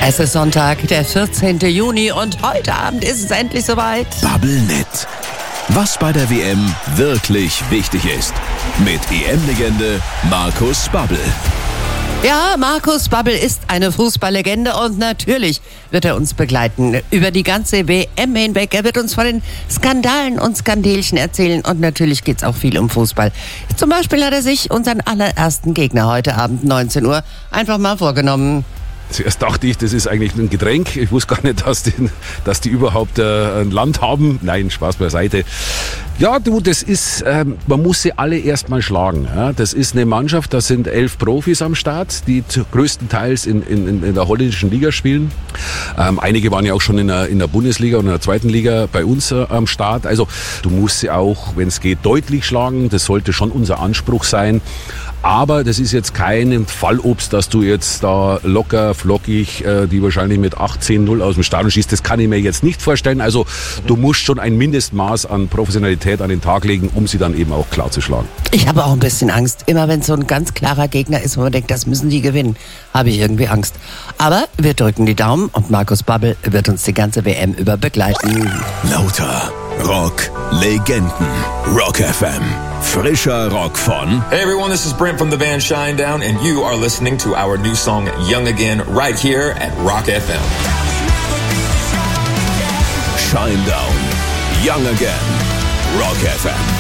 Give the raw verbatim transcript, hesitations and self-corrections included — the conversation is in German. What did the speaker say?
Es ist Sonntag, der vierzehnten Juni und heute Abend ist es endlich soweit. Bubblenet. Was bei der W M wirklich wichtig ist. Mit E M-Legende Markus Babbel. Ja, Markus Babbel ist eine Fußballlegende und natürlich wird er uns begleiten über die ganze W M hinweg. Er wird uns von den Skandalen und Skandelchen erzählen und natürlich geht's auch viel um Fußball. Zum Beispiel hat er sich unseren allerersten Gegner heute Abend neunzehn Uhr einfach mal vorgenommen. Zuerst dachte ich, das ist eigentlich ein Getränk. Ich wusste gar nicht, dass die, dass die überhaupt äh, ein Land haben. Nein, Spaß beiseite. Ja, du, das ist, ähm, man muss sie alle erstmal schlagen. Ja? Das ist eine Mannschaft, da sind elf Profis am Start, die größtenteils in, in, in der holländischen Liga spielen. Ähm, einige waren ja auch schon in der, in der Bundesliga und in der zweiten Liga bei uns äh, am Start. Also du musst sie auch, wenn es geht, deutlich schlagen. Das sollte schon unser Anspruch sein. Aber das ist jetzt kein Fallobst, dass du jetzt da locker, flockig, äh, die wahrscheinlich mit achtzehn null aus dem Stadion schießt. Das kann ich mir jetzt nicht vorstellen. Also du musst schon ein Mindestmaß an Professionalität an den Tag legen, um sie dann eben auch klar zu schlagen. Ich habe auch ein bisschen Angst. Immer wenn es so ein ganz klarer Gegner ist, wo man denkt, das müssen die gewinnen, habe ich irgendwie Angst. Aber wir drücken die Daumen und Markus Babbel wird uns die ganze W M über begleiten. Lauter Rock Legenden. Rock F M. Frischer Rock von... Hey everyone, this is Brent from the band Shinedown and you are listening to our new song Young Again right here at Rock F M. Shinedown. Young Again. Rock F M.